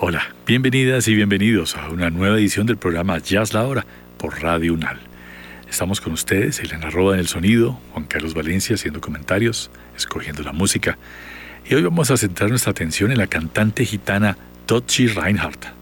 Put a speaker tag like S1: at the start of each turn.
S1: Hola, bienvenidas y bienvenidos a una nueva edición del programa Jazz La Hora por Radio UNAL. Estamos con ustedes, Elena Roda en el sonido, Juan Carlos Valencia haciendo comentarios, escogiendo la música. Y hoy vamos a centrar nuestra atención en la cantante gitana Dotchie Reinhardt.